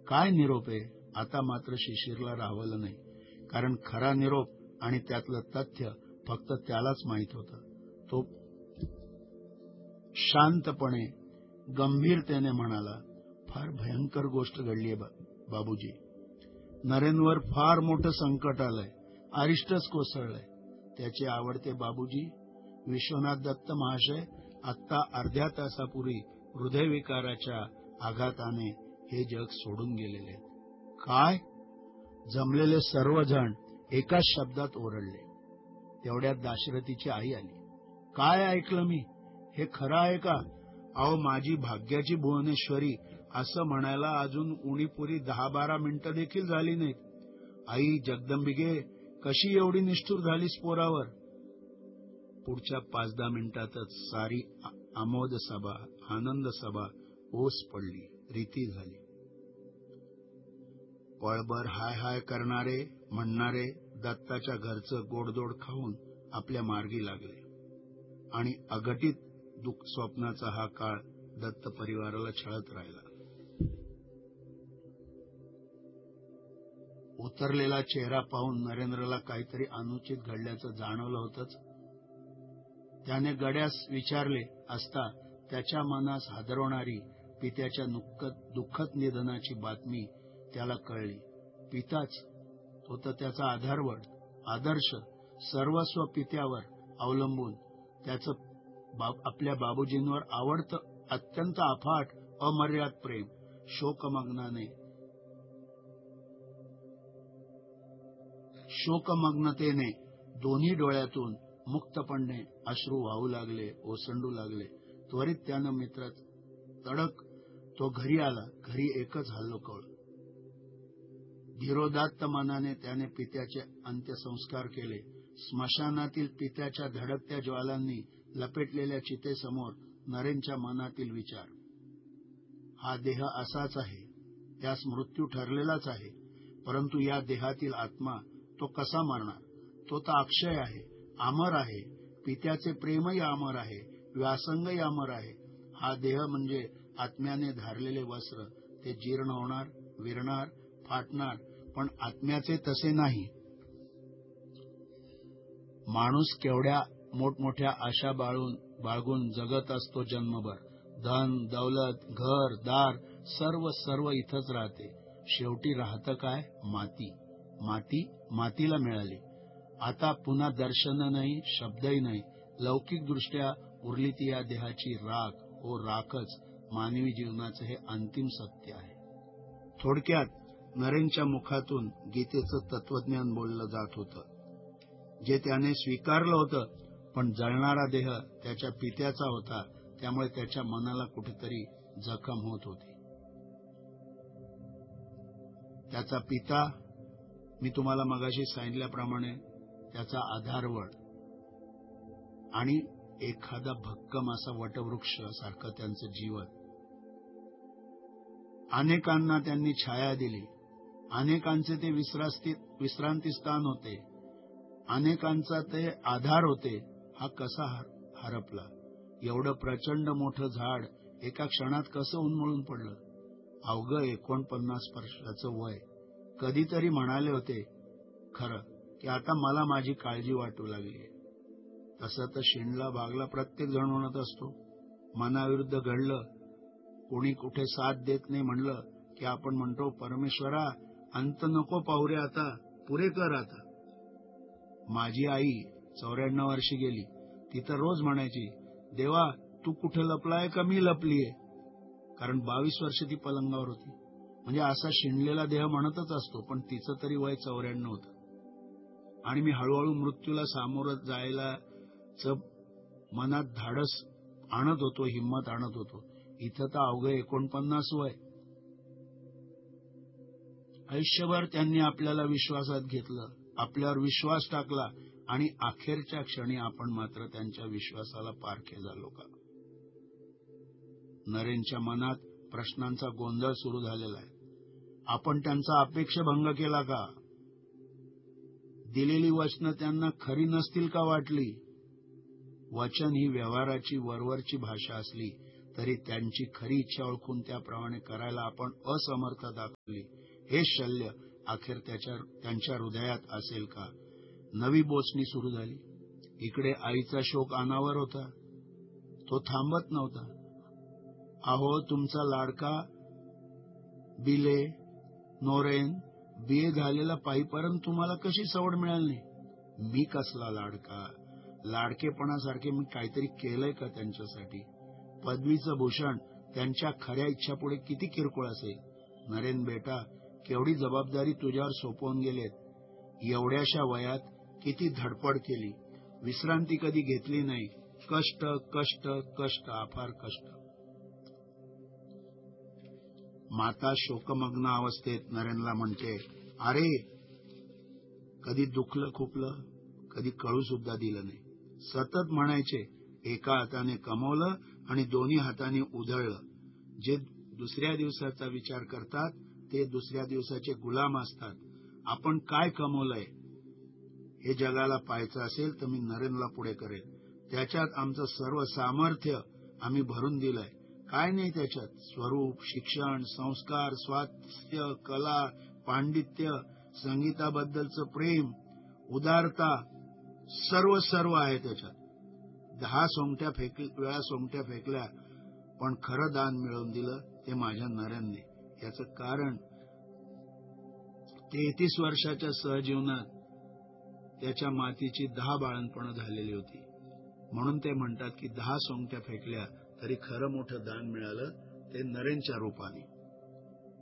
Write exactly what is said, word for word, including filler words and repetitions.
काय निरोप आहे? आता मात्र शिशिरला राहवलं नाही, कारण खरा निरोप आणि त्यातलं तथ्य फक्त त्यालाच माहित होतं. तो शांतपणे गंभीरतेने म्हणाला, फार भयंकर गोष्ट घडलीय बा, बाबूजी. नरेनवर फार मोठं संकट आलंय, अरिष्टच कोसळलंय. त्याचे आवडते बाबूजी विश्वनाथ दत्त महाशय आत्ता अर्ध्या तासापूर्वी हृदयविकाराच्या आघाताने हे जग सोडून गेलेले. काय? जमलेले सर्वजण एकाच शब्दात ओरडले. तेवढ्यात दाशरथीची आई आली. काय ऐकलं मी? हे खरं आहे का? अहो, माझी भाग्याची भुवनेश्वरी असं म्हणायला अजून उणीपुरी दहा बारा मिनिटं देखील झाली नाहीत. आई जगदंबिके, कशी एवढी निष्ठुर झालीस पोरावर? पुढच्या पाच दहा मिनिटातच सारी आमोद सभा, आनंद सभा ओस पडली, रीती झाली. पळभर हाय हाय करणारे म्हणणारे दत्ताच्या घरचं गोडदोड खाऊन आपल्या मार्गी लागले आणि अघटित दुःख स्वप्नाचा हा काळ दत्त परिवाराला छळत राहिला. उतरलेला चेहरा पाहून नरेंद्रला काहीतरी अनुचित घडल्याचं जाणवलं होतंच. त्याने गड्यास विचारले असता त्याच्या मनास हादरवणारी पित्याच्या दुःखद निधनाची बातमी त्याला कळली. पिताच, तो तर त्याचा आधारवड, आदर्श, सर्वस्व पित्यावर अवलंबून त्याचं बाब, आपल्या बाबूजींवर आवडतं अत्यंत अफाट अमर्याद प्रेम शोकमग्नाने शोकमग्नतेने दोन्ही डोळ्यातून मुक्तपणे अश्रू वाहू लागले, ओसंडू लागले. त्वरित त्यानं मित्रात तडक तो घरी आला. घरी एकच हल्लोकळ. धीरोदात्त मनाने त्याने पित्याचे अंत्यसंस्कार केले. स्मशानातील पित्याच्या धडकत्या ज्वालांनी लपेटलेल्या चितेसमोर नरेनच्या मनातील विचार, हा देह असाच आहे, त्यास मृत्यू ठरलेलाच आहे, परंतु या देहातील आत्मा तो कसा मरणार? तो तर अक्षय आहे, अमर आहे. पित्याचे प्रेमही अमर आहे, व्यासंगही अमर आहे. हा देह म्हणजे आत्म्याने धारलेले वस्त्र, ते जीर्ण होणार, विरणार, फाटणार, पण आत्म्याचे तसे नाही. माणूस केवढ्या मोठमोठ्या आशा बाळून बाळगून जगत असतो जन्मभर. धन, दौलत, घर, दार सर्व सर्व इथंच राहते. शेवटी राहतं काय? माती. माती मातीला मिळाली. आता पुन्हा दर्शन नाही, शब्दही नाही. लौकिक दृष्ट्या उरली ती या देहाची राख, हो राखच मानवी जीवनाचं हे अंतिम सत्य आहे. थोडक्यात नरेनच्या मुखातून गीतेचं तत्वज्ञान बोललं जात होतं, जे त्याने स्वीकारलं होतं. पण जळणारा देह त्याच्या पित्याचा होता, त्यामुळे त्याच्या मनाला कुठेतरी जखम होत होती. त्याचा पिता, मी तुम्हाला मगाशी सांगितल्याप्रमाणे, त्याचा आधारवड आणि एखादा भक्कम असा वटवृक्ष सारखं त्यांचं जीवन. अनेकांना त्यांनी छाया दिली, अनेकांचे ते विश्रांती विश्रांती स्थान होते, अनेकांचा ते आधार होते. हा कसा हरपला? एवढं प्रचंड मोठं झाड एका क्षणात कसं उन्मळून पडलं? अवघं एकोणपन्नास वर्षाचं वय. कधीतरी म्हणाले होते खरं की आता मला माझी काळजी वाटू लागली. तसं तर शिणला भागला प्रत्येक जण म्हणत असतो. मनाविरुद्ध घडलं, कोणी कुठे साथ देत नाही म्हणलं की आपण म्हणतो, परमेश्वरा अंत नको पाहू रे, आता पुरे कर आता. माझी आई चौऱ्याण्णव वर्षी गेली. ती तर रोज म्हणायची, देवा तू कुठे लपलाय का मी लपलीये? कारण बावीस वर्ष ती पलंगावर होती. म्हणजे असा शिणलेला देह म्हणतच असतो, पण तिचं तरी वय चौऱ्याण्णव होतं. आणि मी हळूहळू मृत्यूला सामोरं जायला मनात धाडस आणत होतो, हिंमत आणत होतो. इथं तर अवघं एकोणपन्नास वय. आयुष्यभर त्यांनी आपल्याला विश्वासात घेतलं, आपल्यावर विश्वास टाकला आणि अखेरच्या क्षणी आपण मात्र त्यांच्या विश्वासाला पारखे झालो का? नरेनच्या मनात प्रश्नांचा गोंधळ सुरू झालेला आहे. आपण त्यांचा अपेक्षाभंग केला का? दिलेली वचनं त्यांना खरी नसतील का वाटली? वचन ही व्यवहाराची वरवरची भाषा असली तरी त्यांची खरी इच्छा ओळखून त्याप्रमाणे करायला आपण असमर्थ दाखवली, हे शल्य अखेर त्याच्या त्यांच्या हृदयात असेल का? नवी बोचणी सुरू झाली. इकडे आईचा शोक अनावर होता, तो थांबत नव्हता. अहो, तुमचा लाडका बिले नोरेन बीए झालेला पायीपर्यंत तुम्हाला कशी सवड मिळाली नाही? मी कसला लाडका? लाडकेपणासारखे मी काहीतरी केलंय का त्यांच्यासाठी? पदवीचं भूषण त्यांच्या खऱ्या इच्छापुढे किती किरकोळ असेल? नरेन बेटा, केवढी जबाबदारी तुझ्यावर सोपवून गेलेत. एवढ्याशा वयात किती धडपड केली, विश्रांती कधी घेतली नाही. कष्ट कष्ट कष्ट अपार कष्ट. माता शोकमग्न अवस्थेत नरेनला म्हणते, अरे, कधी दुखलं खुपलं, कधी कळू सुद्धा दिलं नाही. सतत म्हणायचे, एका हाताने कमवलं आणि दोन्ही हाताने उधळलं. जे दुसऱ्या दिवसाचा विचार करतात ते दुसऱ्या दिवसाचे गुलाम असतात. आपण काय कमवलंय हे जगाला पाहायचं असेल तर मी नरेनला पुढे करेल. त्याच्यात आमचं सर्व सामर्थ्य आम्ही भरून दिलंय. काय नाही त्याच्यात? स्वरूप, शिक्षण, संस्कार, स्वास्थ्य, कला, पांडित्य, संगीताबद्दलचं प्रेम, उदारता, सर्व सर्व आहे त्याच्यात. दहा सोंगट्या फेक वेळा सोंगट्या फेकल्या, पण खरं दान मिळवून दिलं ते माझ्या नरेनने. याचं कारण तेहतीस वर्षाच्या सहजीवनात त्याच्या मातीची दहा बाळंतपणं झालेली होती. म्हणून ते म्हणतात की दहा सोंगट्या फेकल्या तरी खरं मोठं दान मिळालं ते नरेनच्या रूपाने.